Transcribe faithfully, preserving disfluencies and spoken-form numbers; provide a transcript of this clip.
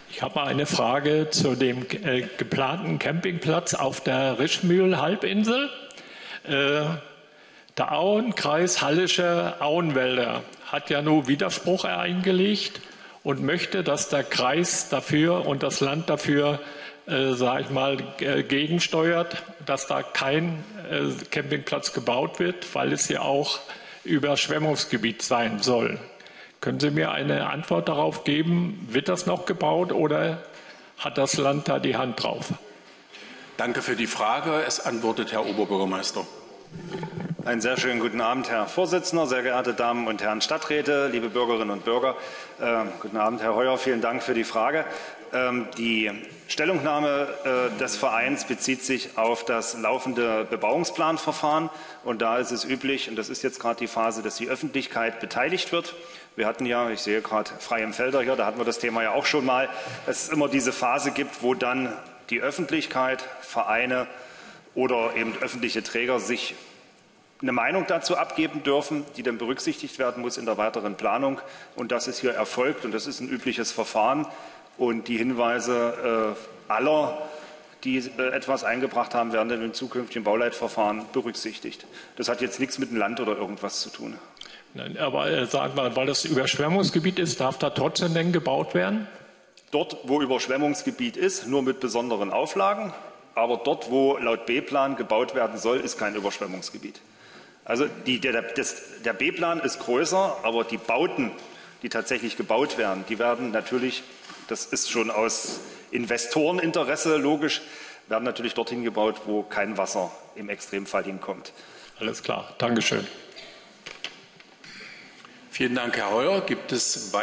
Ich habe eine Frage zu dem äh, geplanten Campingplatz auf der Rischmühl-Halbinsel. Äh, der Auenkreis Hallische Auenwälder hat ja nun Widerspruch eingelegt und möchte, dass der Kreis dafür und das Land dafür, äh, sage ich mal, äh, gegensteuert, dass da kein äh, Campingplatz gebaut wird, weil es ja auch Überschwemmungsgebiet sein soll. Können Sie mir eine Antwort darauf geben, wird das noch gebaut oder hat das Land da die Hand drauf? Danke für die Frage. Es antwortet Herr Oberbürgermeister. Einen sehr schönen guten Abend, Herr Vorsitzender, sehr geehrte Damen und Herren Stadträte, liebe Bürgerinnen und Bürger. Äh, guten Abend, Herr Heuer, vielen Dank für die Frage. Ähm, die Stellungnahme äh, des Vereins bezieht sich auf das laufende Bebauungsplanverfahren. Und da ist es üblich, und das ist jetzt gerade die Phase, dass die Öffentlichkeit beteiligt wird. Wir hatten ja, ich sehe gerade frei im Felder hier, da hatten wir das Thema ja auch schon mal, dass es immer diese Phase gibt, wo dann die Öffentlichkeit, Vereine oder eben öffentliche Träger sich eine Meinung dazu abgeben dürfen, die dann berücksichtigt werden muss in der weiteren Planung. Und das ist hier erfolgt und das ist ein übliches Verfahren. Und die Hinweise äh, aller, die äh, etwas eingebracht haben, werden dann im zukünftigen Bauleitverfahren berücksichtigt. Das hat jetzt nichts mit dem Land oder irgendwas zu tun. Nein, aber äh, sagen wir, weil das Überschwemmungsgebiet ist, darf da trotzdem denn gebaut werden? Dort, wo Überschwemmungsgebiet ist, nur mit besonderen Auflagen. Aber dort, wo laut B-Plan gebaut werden soll, ist kein Überschwemmungsgebiet. Also die, der, der B-Plan ist größer, aber die Bauten, die tatsächlich gebaut werden, die werden natürlich, das ist schon aus Investoreninteresse logisch, werden natürlich dorthin gebaut, wo kein Wasser im Extremfall hinkommt. Alles klar, Dankeschön. Vielen Dank, Herr Heuer. Gibt es